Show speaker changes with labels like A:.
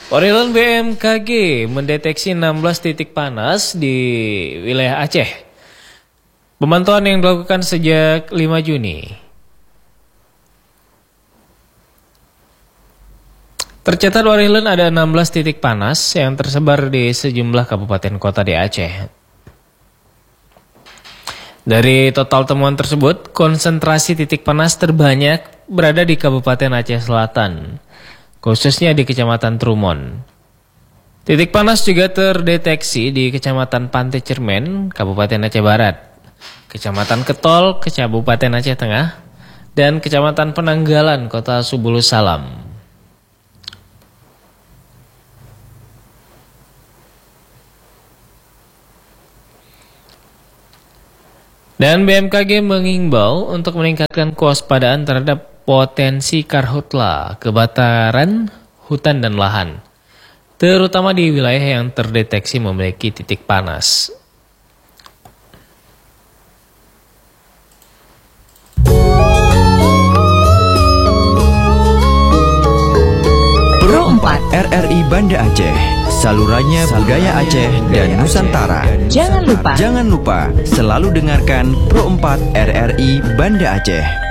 A: Orilen BMKG mendeteksi 16 titik panas di wilayah Aceh. Pemantauan yang dilakukan sejak 5 Juni. Tercatat Orilen ada 16 titik panas yang tersebar di sejumlah kabupaten kota di Aceh. Dari total temuan tersebut, konsentrasi titik panas terbanyak berada di Kabupaten Aceh Selatan, khususnya di Kecamatan Trumon. Titik panas juga terdeteksi di Kecamatan Pantai Cermen, Kabupaten Aceh Barat, Kecamatan Ketol, Kabupaten Aceh Tengah, dan Kecamatan Penanggalan, Kota Subulus Salam. Dan BMKG mengimbau untuk meningkatkan kewaspadaan terhadap potensi karhutla, kebakaran hutan dan lahan, terutama di wilayah yang terdeteksi memiliki titik panas.
B: Pro 4 RRI Banda Aceh, salurannya budaya Aceh dan Nusantara.
C: Jangan lupa
B: selalu dengarkan Pro 4 RRI Banda Aceh.